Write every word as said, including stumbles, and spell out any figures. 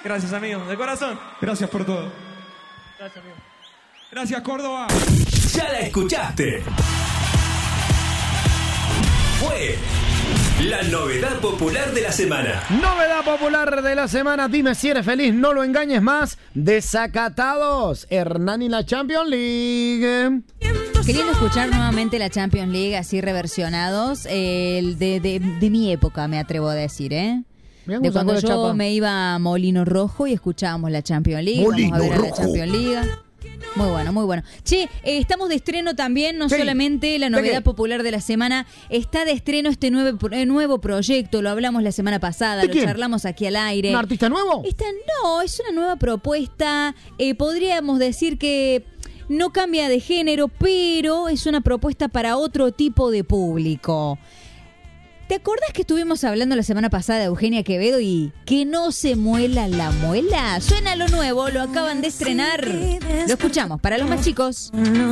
Gracias, amigo, de corazón. Gracias por todo. Gracias, amigo. Gracias, Córdoba. Ya la escuchaste. Fue la novedad popular de la semana. Novedad popular de la semana. Dime si eres feliz, no lo engañes más. Desacatados. Hernán y la Champions League. Queriendo escuchar nuevamente la Champions League así reversionados, eh, el de, de, de mi época, me atrevo a decir, ¿eh? Mirá De cómo cuando sacó yo la chapa. me iba a Molino Rojo y escuchábamos la Champions League. Molino Vamos a ver a la Rojo. Champions League. Muy bueno, muy bueno. Che, eh, estamos de estreno también, no Sí. solamente la ¿De novedad qué? popular de la semana, está de estreno este nuevo, eh, nuevo proyecto, lo hablamos la semana pasada, ¿De lo quién? charlamos aquí al aire. ¿Un artista nuevo? Esta no, es una nueva propuesta, eh, podríamos decir que no cambia de género, pero es una propuesta para otro tipo de público. ¿Te acordás que estuvimos hablando la semana pasada de Eugenia Quevedo y que no se muela la muela? Suena lo nuevo, lo acaban de estrenar. Lo escuchamos para los más chicos.